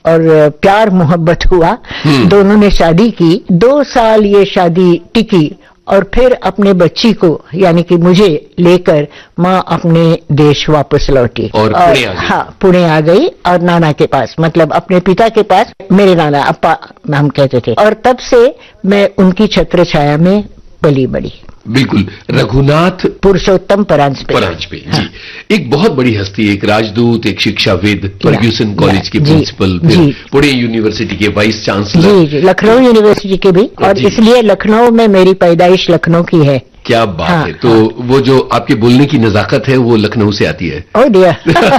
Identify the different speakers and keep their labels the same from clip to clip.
Speaker 1: और प्यार मोहब्बत हुआ। दोनों ने शादी की, 2 साल ये शादी टिकी और फिर अपने बच्ची को यानी कि मुझे लेकर माँ अपने देश वापस लौटी
Speaker 2: और पुणे आ गई।
Speaker 1: हाँ, पुणे आ गई और नाना के पास, मतलब अपने पिता के पास, मेरे नाना अप्पा हम कहते थे। और तब से मैं उनकी छत्र छाया में पली बड़ी।
Speaker 2: बिल्कुल, रघुनाथ
Speaker 1: पुरुषोत्तम परांजपे
Speaker 2: जी।
Speaker 1: हाँ।
Speaker 2: एक बहुत बड़ी हस्ती, एक राजदूत, एक शिक्षाविद, फर्ग्यूसन कॉलेज के
Speaker 1: जी,
Speaker 2: प्रिंसिपल, फिर पुणे यूनिवर्सिटी के वाइस चांसलर।
Speaker 1: जी, लखनऊ यूनिवर्सिटी के भी, और इसलिए लखनऊ में मेरी पैदाइश लखनऊ की है।
Speaker 2: क्या बात
Speaker 1: हाँ,
Speaker 2: है। तो वो जो आपके बोलने की नजाकत है वो लखनऊ से आती है।
Speaker 1: ओ डियर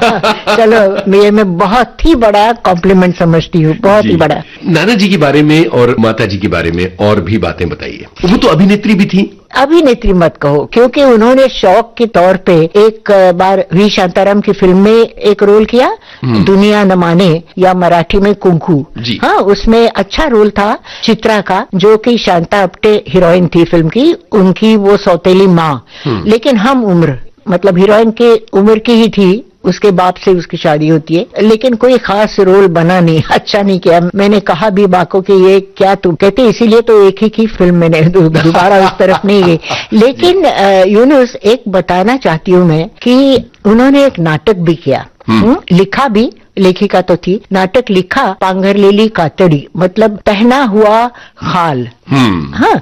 Speaker 1: चलो, ये मैं बहुत ही बड़ा कॉम्प्लीमेंट समझती हूँ, बहुत ही बड़ा।
Speaker 2: नाना जी के बारे में और माता जी के बारे में और भी बातें बताइए। वो तो अभिनेत्री भी थी।
Speaker 1: अभिनेत्री मत कहो, क्योंकि उन्होंने शौक के तौर पे एक बार वी शांताराम की फिल्म में एक रोल किया, दुनिया न माने, या मराठी में कुंकू। हाँ, उसमें अच्छा रोल था चित्रा का, जो कि शांता आप्टे हीरोइन थी फिल्म की, उनकी वो सौतेली माँ। लेकिन हम उम्र, मतलब हीरोइन के उम्र की ही थी, उसके बाप से उसकी शादी होती है, लेकिन कोई खास रोल बना नहीं, अच्छा नहीं किया। मैंने कहा भी बाको कि ये क्या तुम कहते, इसीलिए तो एक ही फिल्म मैंने दोबारा उस तरफ नहीं गई। लेकिन यूनुस, एक बताना चाहती हूँ मैं कि उन्होंने एक नाटक भी किया, लिखा भी, लेखिका तो थी, नाटक लिखा, पांघरलेली कातड़ी, मतलब पहना हुआ खाल। हाँ,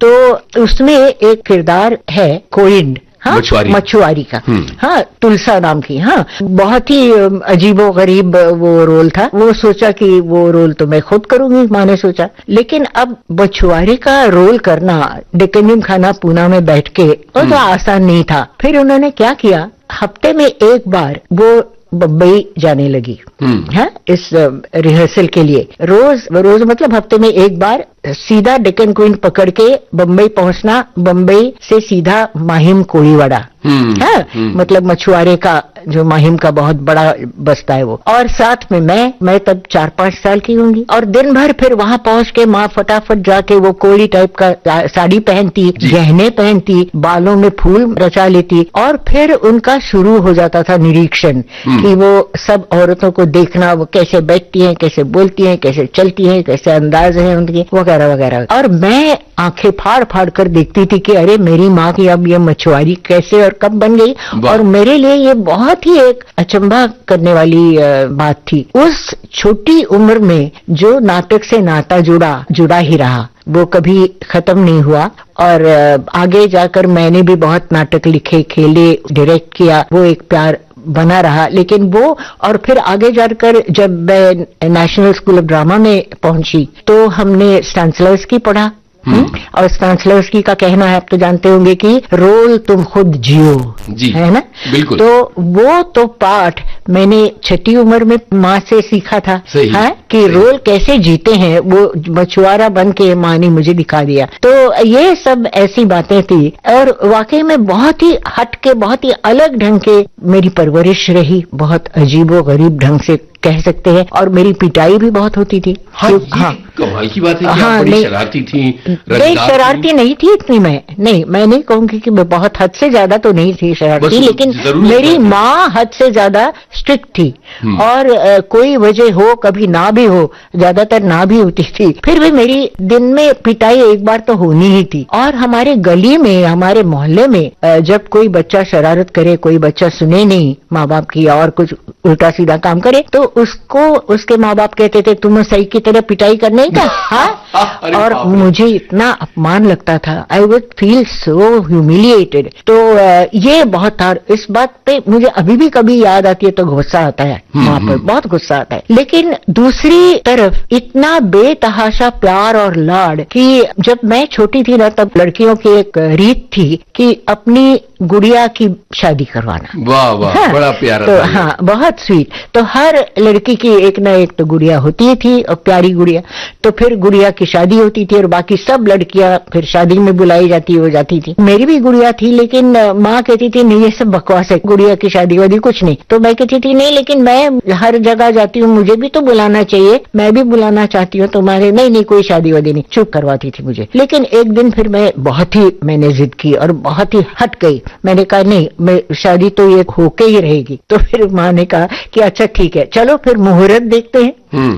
Speaker 1: तो उसमें एक किरदार है कोइंड, हाँ, मछुआरी का, हाँ, तुलसा नाम की। हाँ, बहुत ही अजीबो गरीब वो रोल था। वो सोचा कि वो रोल तो मैं खुद करूंगी, माँ ने सोचा, लेकिन अब मछुआरी का रोल करना डेक्कन खाना पूना में बैठ के, वो तो आसान नहीं था। फिर उन्होंने क्या किया, हफ्ते में एक बार वो बम्बई जाने लगी, है, इस रिहर्सल के लिए। रोज मतलब हफ्ते में एक बार सीधा डेक्कन क्वीन पकड़ के बम्बई पहुंचना, बम्बई से सीधा माहिम कोळीवाड़ा, है, मतलब मछुआरे का जो माहिम का बहुत बड़ा बस्ता है वो। और साथ में मैं तब 4-5 साल की होंगी, और दिन भर फिर वहां पहुंच के माँ फटाफट जाके वो कोली टाइप का साड़ी पहनती, गहने पहनती, बालों में फूल रचा लेती, और फिर उनका शुरू हो जाता था निरीक्षण कि वो सब औरतों को देखना, वो कैसे बैठती हैं, कैसे बोलती हैं, कैसे चलती हैं, कैसे अंदाज है उनकी, वगैरह वगैरह। और मैं आंखें फाड़ फाड़ कर देखती थी कि अरे मेरी माँ की अब ये मछुआरी कैसे और कब बन गई। और मेरे लिए ये बहुत ही एक अचंभा करने वाली बात थी। उस छोटी उम्र में जो नाटक से नाता जुड़ा ही रहा, वो कभी खत्म नहीं हुआ। और आगे जाकर मैंने भी बहुत नाटक लिखे, खेले, डायरेक्ट किया, वो एक प्यार बना रहा। लेकिन वो, और फिर आगे जाकर जब मैं नेशनल स्कूल ऑफ ड्रामा में पहुंची तो हमने स्टानिस्लावस्की पढ़ा, और स्टानिस्लावस्की का कहना है, आप तो जानते होंगे कि रोल तुम खुद जियो, है ना,
Speaker 2: बिल्कुल।
Speaker 1: तो वो तो पाठ मैंने छठी उम्र में माँ से सीखा था, है कि रोल कैसे जीते हैं, वो मछुआरा बन के माँ ने मुझे दिखा दिया। तो ये सब ऐसी बातें थी, और वाकई में बहुत ही हट के, बहुत ही अलग ढंग के मेरी परवरिश रही, बहुत अजीबो गरीब ढंग से कह सकते हैं। और मेरी पिटाई भी बहुत होती थी।
Speaker 2: हाँ, कमाल की बात है कि आप बड़ी शरारती थी।
Speaker 1: नहीं, शरारती नहीं थी इतनी मैं नहीं कहूंगी कि मैं बहुत हद से ज्यादा तो नहीं थी शरारती, लेकिन मेरी माँ हद से ज्यादा स्ट्रिक्ट थी। और कोई वजह हो, कभी ना भी हो, ज्यादातर ना भी होती थी, फिर भी मेरी दिन में पिटाई एक बार तो होनी ही थी। और हमारे गली में, हमारे मोहल्ले में जब कोई बच्चा शरारत करे, कोई बच्चा सुने नहीं माँ बाप की और कुछ उल्टा सीधा काम करे, तो उसको उसके माँ बाप कहते थे तुम सही की तरह पिटाई करने का। हाँ, और मुझे इतना अपमान लगता था, I would feel so humiliated. तो ये बहुत था। इस बात पे मुझे अभी भी कभी याद आती है तो गुस्सा आता है, माँ पर बहुत गुस्सा आता है। लेकिन दूसरी तरफ इतना बेतहाशा प्यार और लाड कि जब मैं छोटी थी ना, तब लड़कियों की एक रीत थी कि अपनी गुड़िया की शादी करवाना।
Speaker 2: वाह वाह, हाँ, बड़ा प्यारा
Speaker 1: तो
Speaker 2: था।
Speaker 1: हाँ, बहुत स्वीट। तो हर लड़की की एक ना एक तो गुड़िया होती थी, और प्यारी गुड़िया। तो फिर गुड़िया की शादी होती थी, और बाकी सब लड़कियां फिर शादी में बुलाई जाती थी। मेरी भी गुड़िया थी, लेकिन माँ कहती थी नहीं ये सब बकवास है, गुड़िया की शादी वादी कुछ नहीं। तो मैं कहती थी नहीं, लेकिन मैं हर जगह जाती हूँ, मुझे भी तो बुलाना चाहिए, मैं भी बुलाना चाहती हूँ तुम्हारे। नहीं कोई शादी वादी नहीं, चुप करवाती थी मुझे। लेकिन एक दिन फिर मैंने जिद की और बहुत ही हट गई। मैंने कहा नहीं, मैं शादी तो ये होके ही रहेगी। तो फिर माँ ने कहा कि अच्छा ठीक है, चलो फिर मुहूर्त देखते हैं।